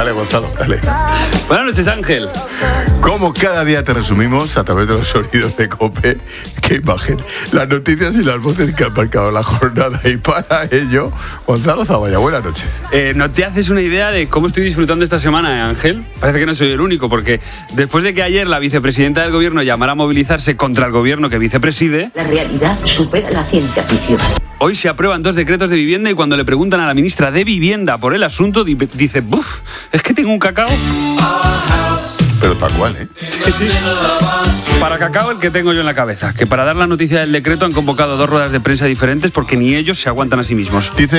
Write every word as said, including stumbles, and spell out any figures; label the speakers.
Speaker 1: Dale, Gonzalo, dale.
Speaker 2: Buenas noches, Ángel.
Speaker 1: Como cada día te resumimos a través de los sonidos de COPE, qué imagen, las noticias y las voces que han marcado la jornada. Y para ello, Gonzalo Zavalla, buenas noches.
Speaker 2: Eh, ¿No te haces una idea de cómo estoy disfrutando esta semana, eh, Ángel? Parece que no soy el único, porque después de que ayer la vicepresidenta del gobierno llamara a movilizarse contra el gobierno que vicepreside,
Speaker 3: la realidad supera la ciencia ficción.
Speaker 2: Hoy se aprueban dos decretos de vivienda y cuando le preguntan a la ministra de Vivienda por el asunto, di- dice, buf, es que tengo un cacao.
Speaker 1: Pero tal cual, ¿eh?
Speaker 2: Sí, sí. Para cacao el que tengo yo en la cabeza, que para dar la noticia del decreto han convocado dos ruedas de prensa diferentes porque ni ellos se aguantan a sí mismos.
Speaker 1: Dice